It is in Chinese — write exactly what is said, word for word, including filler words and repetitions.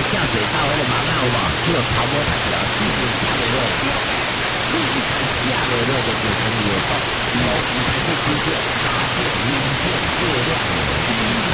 下水道那个盲啊有无？迄个泡沫太小，一直下袂落。你一旦下袂落，就变成热度，无唔是去出现大片明显过量的。